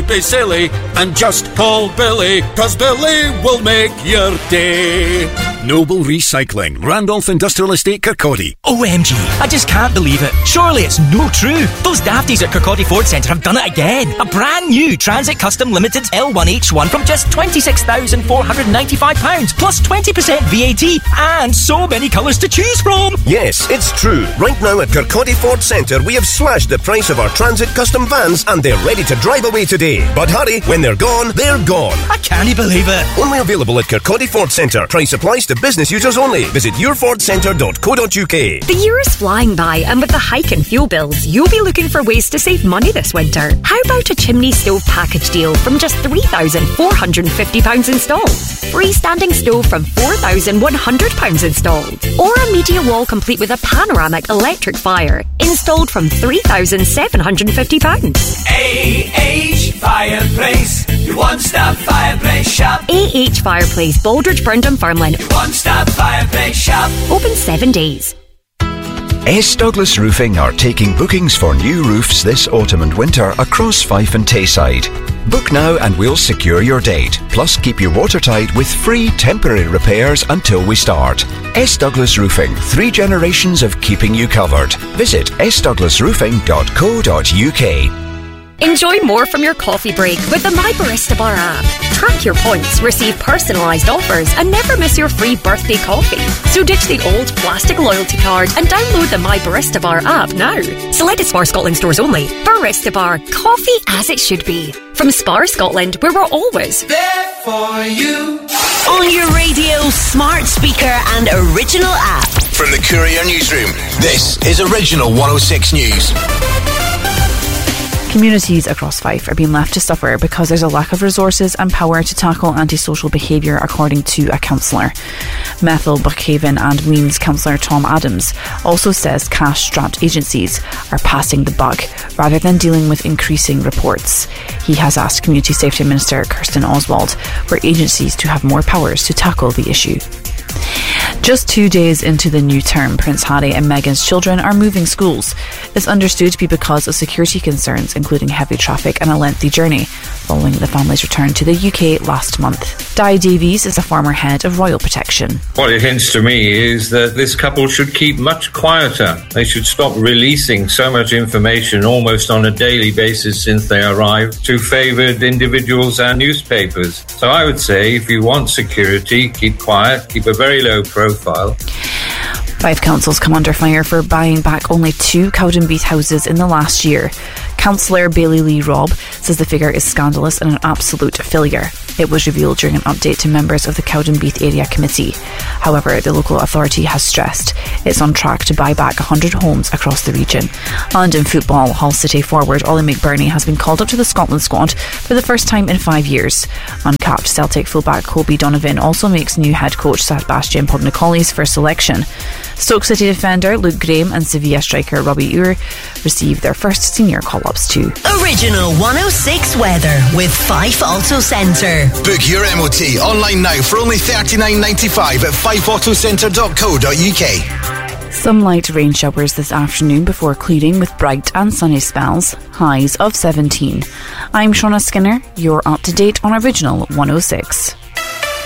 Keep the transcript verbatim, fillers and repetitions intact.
be silly and just call Billy, 'cause Billy will make your day. Noble Recycling, Randolph Industrial Estate, Kirkcaldy. O M G, I just can't believe it. Surely it's no true. Those dafties at Kirkcaldy Ford Centre have done it again. A brand new Transit Custom Limited L one H one from just twenty-six thousand four hundred ninety-five pounds plus twenty percent V A T and so many colours to choose from. Yes, it's true. Right now at Kirkcaldy Ford Centre, we have slashed the price of our Transit Custom vans and they're ready to drive away today. But hurry, when they're gone, they're gone. I can't believe it. Only available at Kirkcaldy Ford Centre. Price applies to business users only. Visit your ford centre dot co dot uk. The year is flying by, and with the hike in fuel bills, you'll be looking for ways to save money this winter. How about a chimney stove package deal from just three thousand four hundred fifty pounds installed? Freestanding stove from four thousand one hundred pounds installed. Or a media wall complete with a panoramic electric fire installed from three thousand seven hundred fifty pounds. A H Fireplace, your one-stop fireplace shop. A H Fireplace, Baldridge, Burn, Dunfermline. One-stop fireplace shop. Open seven days. S. Douglas Roofing are taking bookings for new roofs this autumn and winter across Fife and Tayside. Book now and we'll secure your date, plus keep you watertight with free temporary repairs until we start. S. Douglas Roofing, three generations of keeping you covered. Visit s douglas roofing dot co dot uk. Enjoy more from your coffee break with the My Barista Bar app. Track your points, receive personalised offers, and never miss your free birthday coffee. So ditch the old plastic loyalty card and download the My Barista Bar app now. Selected Spar Scotland stores only. Barista Bar, coffee as it should be. From Spar Scotland, where we're always there for you. On your radio, smart speaker, and original app. From the Courier Newsroom, this is Original one oh six News. Communities across Fife are being left to suffer because there's a lack of resources and power to tackle antisocial behaviour, according to a councillor. Methil, Buckhaven and Weems councillor Tom Adams also says cash-strapped agencies are passing the buck rather than dealing with increasing reports. He has asked Community Safety Minister Kirsten Oswald for agencies to have more powers to tackle the issue. Just two days into the new term, Prince Harry and Meghan's children are moving schools. It's understood to be because of security concerns, including heavy traffic and a lengthy journey, following the family's return to the U K last month. Di Davies is a former head of Royal Protection. What it hints to me is that this couple should keep much quieter. They should stop releasing so much information almost on a daily basis since they arrived to favoured individuals and newspapers. So I would say if you want security, keep quiet, keep a very low profile. Five councils come under fire for buying back only two Cowdenbeath houses in the last year. Councillor Bailey Lee Robb says the figure is scandalous and an absolute failure. It was revealed during an update to members of the Cowdenbeath Area Committee. However, the local authority has stressed it's on track to buy back one hundred homes across the region. And in football, Hull City forward Ollie McBurney has been called up to the Scotland squad for the first time in five years. Uncapped Celtic fullback Colby Donovan also makes new head coach Sebastian Podnicoli's first selection. Stoke City defender Luke Graham and Sevilla striker Robbie Ure received their first senior call-ups too. Original one oh six weather with Fife Auto Centre. Book your M O T online now for only thirty-nine ninety-five at fife auto centre dot co dot uk. Some light rain showers this afternoon before clearing with bright and sunny spells, highs of seventeen. I'm Shauna Skinner, you're up to date on Original one oh six.